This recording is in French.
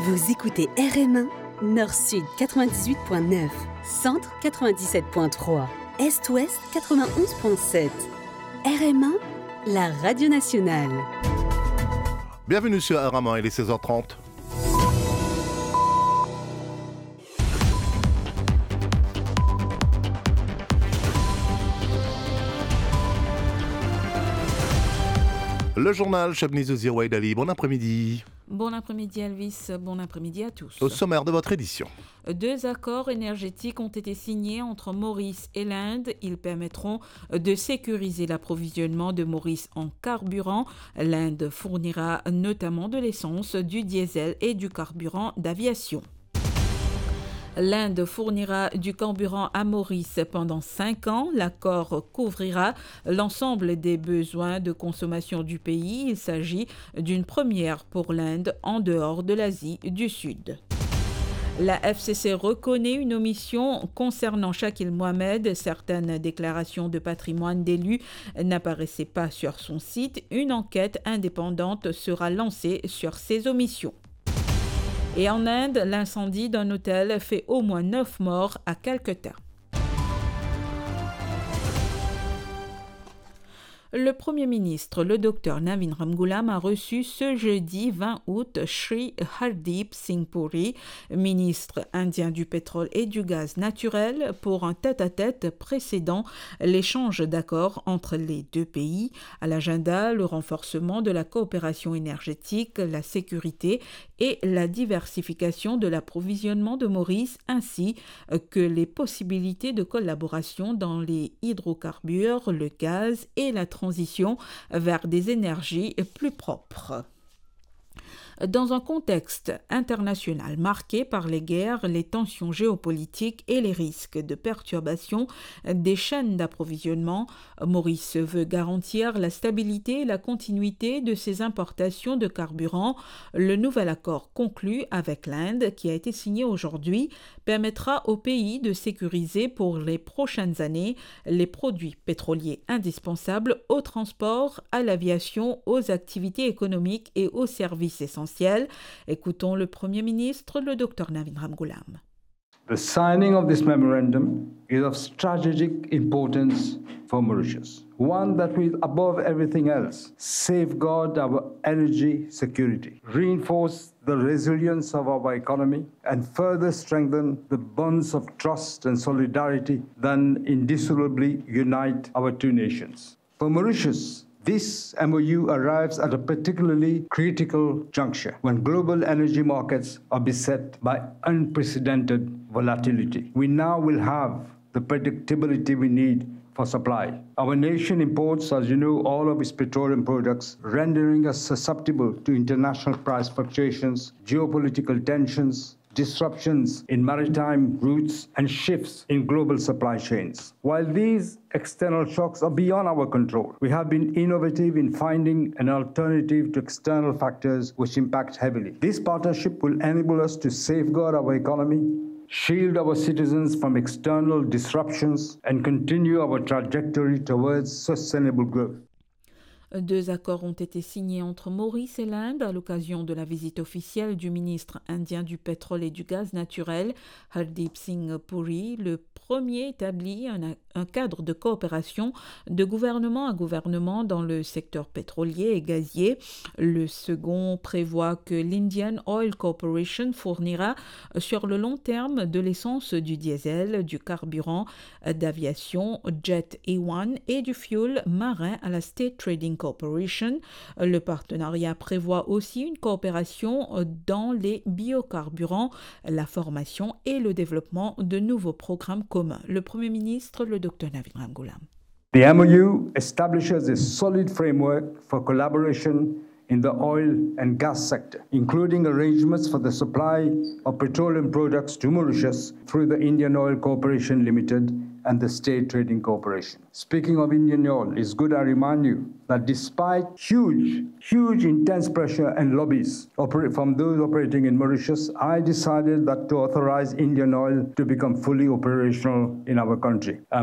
Vous écoutez RM1, Nord-Sud 98.9, Centre 97.3, Est-Ouest 91.7. RM1, la radio nationale. Bienvenue sur RM1, il est 16h30. Le journal Chabnis Zirwaïd Ali, bon après-midi. Bon après-midi Elvis, bon après-midi à tous. Au sommaire de votre édition. 2 accords énergétiques ont été signés entre Maurice et l'Inde. Ils permettront de sécuriser l'approvisionnement de Maurice en carburant. L'Inde fournira notamment de l'essence, du diesel et du carburant d'aviation. L'Inde fournira du carburant à Maurice pendant 5 ans. L'accord couvrira l'ensemble des besoins de consommation du pays. Il s'agit d'une première pour l'Inde en dehors de l'Asie du Sud. La FCC reconnaît une omission concernant Shakil Mohamed. Certaines déclarations de patrimoine d'élus n'apparaissaient pas sur son site. Une enquête indépendante sera lancée sur ces omissions. Et en Inde, l'incendie d'un hôtel fait au moins 9 morts à Calcutta. Le Premier ministre, le Dr Navin Ramgoolam, a reçu ce jeudi 20 août Shri Hardeep Singh Puri, ministre indien du pétrole et du gaz naturel, pour un tête-à-tête précédant l'échange d'accords entre les deux pays. À l'agenda, le renforcement de la coopération énergétique, la sécurité et la diversification de l'approvisionnement de Maurice, ainsi que les possibilités de collaboration dans les hydrocarbures, le gaz et la transition vers des énergies plus propres. Dans un contexte international marqué par les guerres, les tensions géopolitiques et les risques de perturbation des chaînes d'approvisionnement, Maurice veut garantir la stabilité et la continuité de ses importations de carburant. Le nouvel accord conclu avec l'Inde, qui a été signé aujourd'hui, permettra au pays de sécuriser pour les prochaines années les produits pétroliers indispensables au transport, à l'aviation, aux activités économiques et aux services essentiels. Écoutons le Premier ministre, le Dr Navin Ramgoolam. The signing of this memorandum is of strategic importance for Mauritius. One that will, above everything else, safeguard our energy security, reinforce the resilience of our economy, and further strengthen the bonds of trust and solidarity that indissolubly unite our two nations. For Mauritius, this MOU arrives at a particularly critical juncture when global energy markets are beset by unprecedented volatility. We now will have the predictability we need for supply. Our nation imports, as you know, all of its petroleum products, rendering us susceptible to international price fluctuations, geopolitical tensions, disruptions in maritime routes, and shifts in global supply chains. While these external shocks are beyond our control, we have been innovative in finding an alternative to external factors which impact heavily. This partnership will enable us to safeguard our economy, shield our citizens from external disruptions, and continue our trajectory towards sustainable growth. 2 accords ont été signés entre Maurice et l'Inde à l'occasion de la visite officielle du ministre indien du pétrole et du gaz naturel, Hardeep Singh Puri. Le premier établit un cadre de coopération de gouvernement à gouvernement dans le secteur pétrolier et gazier. Le second prévoit que l'Indian Oil Corporation fournira sur le long terme de l'essence, du diesel, du carburant d'aviation Jet A1 et du fuel marin à la State Trading Corporation. Le partenariat prévoit aussi une coopération dans les biocarburants, la formation et le développement de nouveaux programmes communs. Le Premier ministre, le Dr Navin Ramgoolam. The MOU establishes a solid framework for collaboration in the oil and gas sector, including arrangements for the supply of petroleum products to Mauritius through the Indian Oil Corporation Limited and the State Trading Corporation. Speaking of Indian oil, it's good I remind you that despite huge intense pressure and lobbies from those operating in Mauritius, I decided that to authorize Indian oil to become fully operational in our country.